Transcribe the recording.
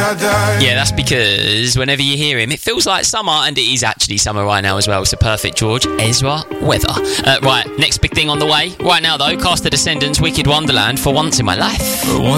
Yeah, that's because whenever you hear him, it feels like summer, and it is actually summer right now as well. So perfect, George. Ezra Weather. Right, next big thing on the way. Right now, though, cast the Descendants' Wicked Wonderland, For Once in My Life.